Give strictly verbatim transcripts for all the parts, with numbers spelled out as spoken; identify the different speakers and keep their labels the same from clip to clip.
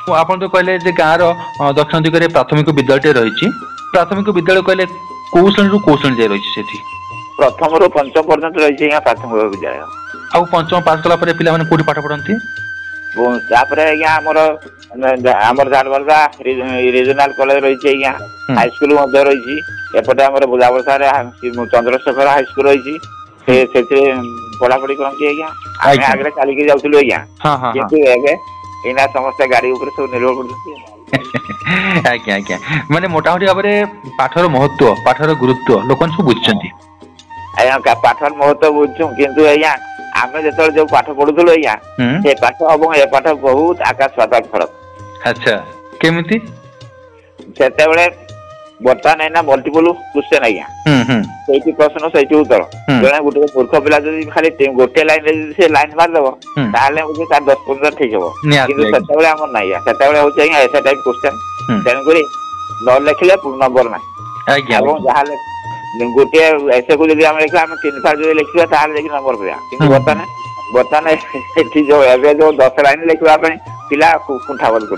Speaker 1: ଆପଣ तो कहले जे गाँव रो दक्षिण दिगरे प्राथमिक विद्यालय रही प्राथमिक विद्यालय कहले कौ श्रेणी रु कौ श्रेणी रही सेठी
Speaker 2: प्रथम रु पंचम पर्यंत रही प्राथमिक विद्यालय
Speaker 1: आ पंचम पास कला परे पिला माने कोठी पाठ पढ़ंती
Speaker 2: तापर आज्ञा आमर आमर झारबरदा रिजनाल कॉलेज रही हाई स्कूल रही एपटे आम बुलावर्षा चंद्रशेखर हाई स्कूल रही पढ़ापढ़ी करती आज्ञा आगे चलिकी जाऊँ आज्ञा किंतु एना समस्त गाड़ी ऊपर सब निर्भर कर
Speaker 1: आज्ञा आज्ञा माने मोटामोटी भाव में पाठर महत्व पाठर गुरुत्व लोक सब बुझुंट
Speaker 2: आज्ञा पाठर महत्व बुझु किंतु आज्ञा आम जो जो पाठ पढ़ुलु आज्ञा से पाठ और ए पाठ बहुत आकाश पाताल फरक
Speaker 1: अच्छा केमिति
Speaker 2: से बर्तमान है ना मल्टीपल क्वेश्चन आज्ञा से प्रश्न से उत्तर जड़े गोटे मूर्ख पिला खाली गोटे लाइन से लाइन मारदेव ताले मुझे तार दस पंद्रह ठीक हम कि आम ना से हूँ ऐसा टाइप क्वेश्चन तेणुक न लिखले नंबर ना जहाँ गोटे ऐसे को जब लिखा आम तीन फार जो लिखा ताले नंबर पाया कि बर्तमान बर्तमान जो एवं जो दस लाइन लिखा पिला कुंठा बंद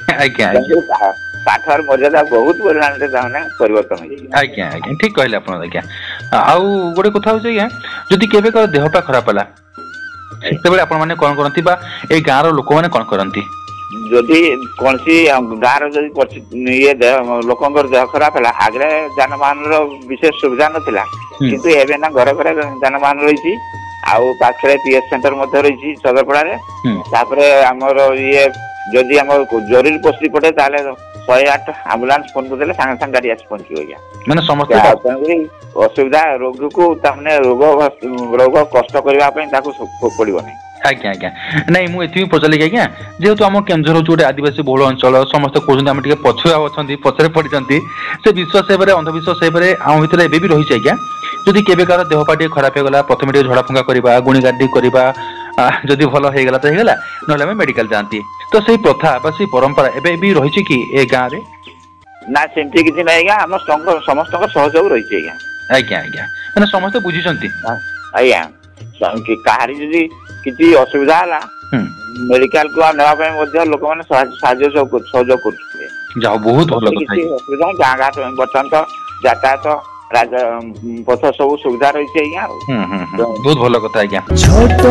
Speaker 2: कर पाठर मर्यादा बहुत परिमाण परिवर्तन
Speaker 1: आज्ञा आज्ञा ठीक कहले आपण आज्ञा आउ गोटे कथा होचे आज्ञा जदि केबे कर देह पा खराब होला सेते बेले आपण माने कोन करंती बा ए गां रो लोक माने कोन करंती
Speaker 2: जदि कोनसी गां रो जदि ये लोकंकर देह खराब होला आगरे जानमान रो विशेष सुविधा नथिला किंतु एबे ना घर घर जानमान रहिछि आउ पाखरे पीएस सेंटर मध्ये रहिछि सदरपड़ा रे तापरे हमर ये जदि हमर जरूरी परिस्थिति पड़े ताले शहे आठ आम्बुलांस फोन करदे सांगे सांगे गाड़ी आसी पहुंची गया
Speaker 1: माने समस्त
Speaker 2: असुविधा रोग को तामने रोग रोग कष्ट करबा पई ताको पड़िबो नै
Speaker 1: आज्ञा आज्ञा नहीं मु एथि पचली आज्ञा जेहेतु आम केंद्र हूँ गोटे आदिवासी बहुल अंचल समस्त कहते आम टे पछुआ अच्छा पछरे पड़ी से विश्वास हे अंधविश्वास हे आम भितर एबे भी रही आज्ञा जदि केबे कार देह पा खराब होगा प्रथम टे झड़ा फुंका करवा गुणीगाड़ी करवा जदि भल होगा तो होगा ना आम मेडिकल जाती तो से प्रथा से परंपरा एबे भी रही कि ए गाँव में
Speaker 2: ना सेमती किसी ना आज्ञा आम समस्त सहयोग रही
Speaker 1: आज्ञा आज्ञा मैंने समस्त बुझी
Speaker 2: आज्ञा कहारी जदि किसी असुविधा है मेडिकल को ना लोक मैंने सहयोग कर
Speaker 1: बहुत भल
Speaker 2: असुविधा गाँ गाँ बर्तमान तो यातायात राजा पथ सब सुविधा रही
Speaker 1: बहुत भल कथा आज्ञा।